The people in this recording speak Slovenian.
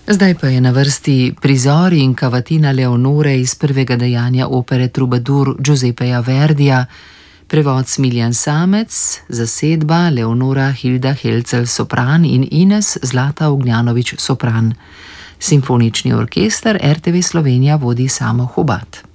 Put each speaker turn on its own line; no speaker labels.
Zdaj pa je na vrsti prizori in kavatina Leonore iz prvega dejanja opere Troubadour Giuseppeja Verdija, prevod Smiljan Samec, zasedba Leonora Hilda Helcel sopran in Ines Zlata Ognjanović sopran. Simfonični orkester RTV Slovenija vodi Samo Hubad.